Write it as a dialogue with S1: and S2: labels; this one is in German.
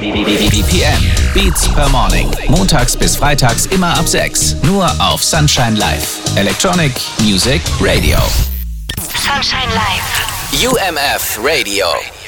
S1: BPM, Beats per Morning. Montags bis freitags immer ab 6. Nur auf Sunshine Live. Electronic Music Radio.
S2: Sunshine Live.
S1: UMF Radio.